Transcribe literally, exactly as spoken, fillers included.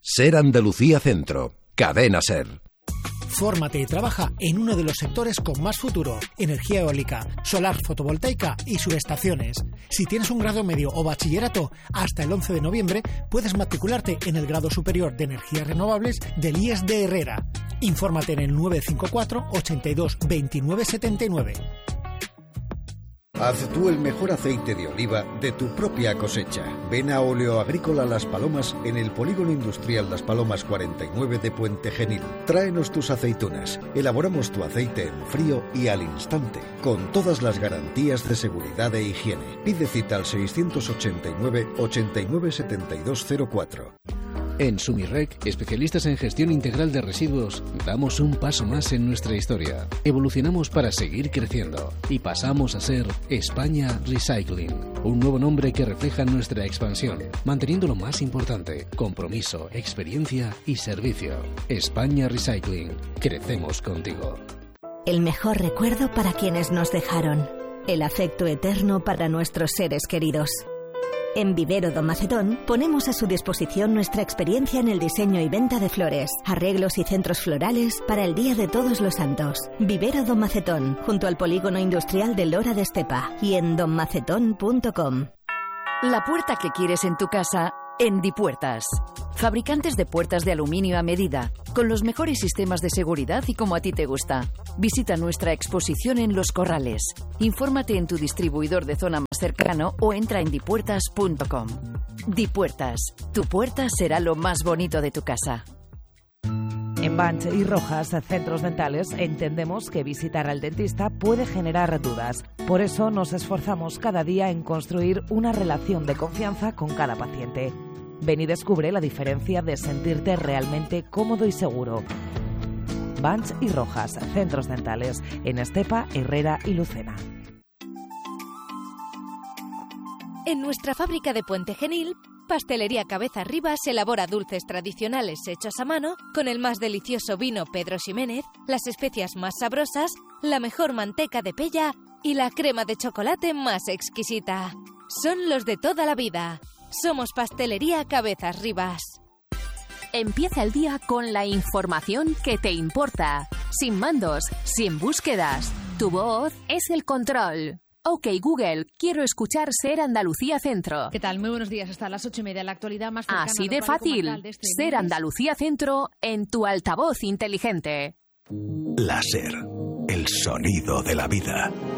Ser Andalucía Centro, Cadena Ser. Fórmate y trabaja en uno de los sectores con más futuro: energía eólica, solar fotovoltaica y subestaciones. Si tienes un grado medio o bachillerato, hasta el once de noviembre puedes matricularte en el grado superior de energías renovables del I E S de Herrera. Infórmate en el nueve cinco cuatro, ochenta y dos, veintinueve setenta y nueve. Haz tú el mejor aceite de oliva de tu propia cosecha. Ven a Óleo Agrícola Las Palomas en el Polígono Industrial Las Palomas cuarenta y nueve de Puente Genil. Tráenos tus aceitunas. Elaboramos tu aceite en frío y al instante, con todas las garantías de seguridad e higiene. Pide cita al seiscientos ochenta y nueve, ochenta y nueve, setenta y dos cero cuatro. En Sumirrec, especialistas en gestión integral de residuos, damos un paso más en nuestra historia. Evolucionamos para seguir creciendo y pasamos a ser España Recycling, un nuevo nombre que refleja nuestra expansión, manteniendo lo más importante: compromiso, experiencia y servicio. España Recycling, crecemos contigo. El mejor recuerdo para quienes nos dejaron, el afecto eterno para nuestros seres queridos. En Vivero Don Macetón ponemos a su disposición nuestra experiencia en el diseño y venta de flores, arreglos y centros florales para el Día de Todos los Santos. Vivero Don Macetón, junto al Polígono Industrial de Lora de Estepa, y en don macetón punto com. La puerta que quieres en tu casa en Dipuertas. Fabricantes de puertas de aluminio a medida, con los mejores sistemas de seguridad y como a ti te gusta. Visita nuestra exposición en Los Corrales. Infórmate en tu distribuidor de zona más cercano o entra en dipuertas punto com. Dipuertas, tu puerta será lo más bonito de tu casa. En Banch y Rojas, centros dentales, entendemos que visitar al dentista puede generar dudas. Por eso nos esforzamos cada día en construir una relación de confianza con cada paciente. Ven y descubre la diferencia de sentirte realmente cómodo y seguro. Banch y Rojas, centros dentales, en Estepa, Herrera y Lucena. En nuestra fábrica de Puente Genil, Pastelería Cabeza Ribas elabora dulces tradicionales hechos a mano con el más delicioso vino Pedro Ximénez, las especias más sabrosas, la mejor manteca de pella y la crema de chocolate más exquisita. Son los de toda la vida. Somos Pastelería Cabezas Ribas. Empieza el día con la información que te importa. Sin mandos, sin búsquedas. Tu voz es el control. Ok, Google, quiero escuchar Ser Andalucía Centro. ¿Qué tal? Muy buenos días. Hasta las ocho y media, la actualidad más cercana. Así de fácil. De este Ser Andalucía Centro en tu altavoz inteligente. La Ser, el sonido de la vida.